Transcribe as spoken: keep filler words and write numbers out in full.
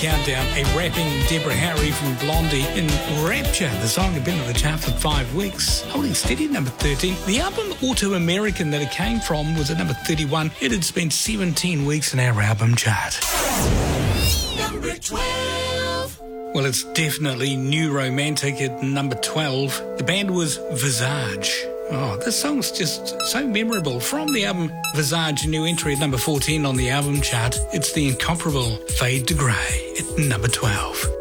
countdown. A rapping Deborah Harry from Blondie in Rapture. The song had been in the chart for five weeks, holding steady at number thirteen. The album Auto American that it came from was at number thirty-one. It had spent seventeen weeks in our album chart. Number twelve. Well, it's definitely New Romantic at number twelve. The band was Visage. Oh, this song's just so memorable. From the album Visage, a new entry at number fourteen on the album chart. It's the incomparable Fade to Grey at number twelve.